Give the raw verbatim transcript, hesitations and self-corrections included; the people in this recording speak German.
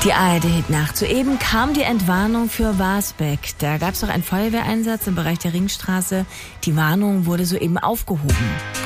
Die A R D-Hit-Nacht. Soeben kam die Entwarnung für Warsbeck. Da gab es doch einen Feuerwehreinsatz im Bereich der Ringstraße. Die Warnung wurde soeben aufgehoben.